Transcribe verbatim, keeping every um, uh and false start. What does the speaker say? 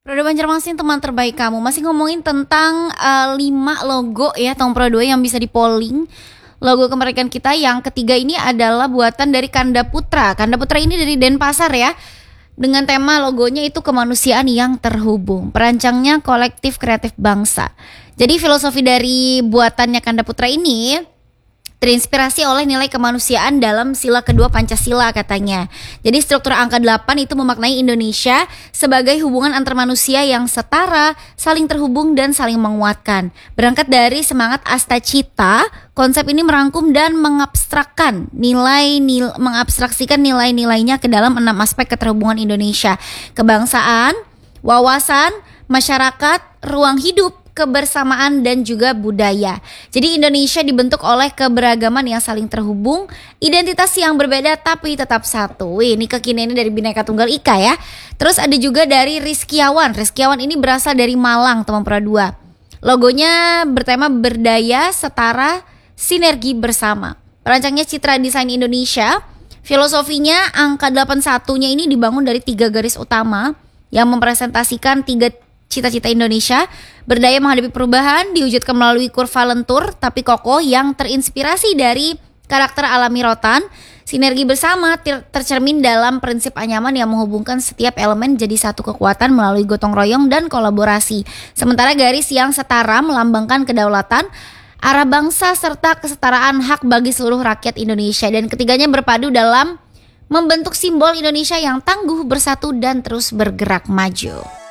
Produk Banjarmasin teman terbaik kamu. Masih ngomongin tentang uh, lima logo ya tahun Pro dua yang bisa di-polling. Logo kemerdekaan kita yang ketiga ini adalah buatan dari Kanda Putra. Kanda Putra ini dari Denpasar ya. Dengan tema logonya itu kemanusiaan yang terhubung. Perancangnya Kolektif Kreatif Bangsa. Jadi filosofi dari buatannya Kanda Putra ini terinspirasi oleh nilai kemanusiaan dalam sila kedua Pancasila katanya. Jadi struktur angka delapan itu memaknai Indonesia sebagai hubungan antar manusia yang setara, saling terhubung dan saling menguatkan. Berangkat dari semangat Astacita, konsep ini merangkum dan mengabstrakkan nilai, nil, mengabstraksikan nilai-nilainya ke dalam enam aspek keterhubungan Indonesia. Kebangsaan, wawasan, masyarakat, ruang hidup, kebersamaan dan juga budaya. Jadi Indonesia dibentuk oleh keberagaman yang saling terhubung, identitas yang berbeda tapi tetap satu. Wih, ini kekiniannya dari Bhinneka Tunggal Ika ya. Terus ada juga dari Rizkiawan. Rizkiawan ini berasal dari Malang, teman Pro dua. Logonya bertema berdaya, setara, sinergi bersama. Perancangnya Citra Desain Indonesia. Filosofinya angka delapan puluh satunya ini dibangun dari tiga garis utama yang mempresentasikan tiga cita-cita Indonesia. Berdaya menghadapi perubahan diwujudkan melalui kurva lentur tapi kokoh yang terinspirasi dari karakter alami rotan. Sinergi bersama ter- tercermin dalam prinsip anyaman yang menghubungkan setiap elemen jadi satu kekuatan melalui gotong royong dan kolaborasi. Sementara garis yang setara melambangkan kedaulatan, arah bangsa serta kesetaraan hak bagi seluruh rakyat Indonesia. Dan ketiganya berpadu dalam membentuk simbol Indonesia yang tangguh, bersatu dan terus bergerak maju.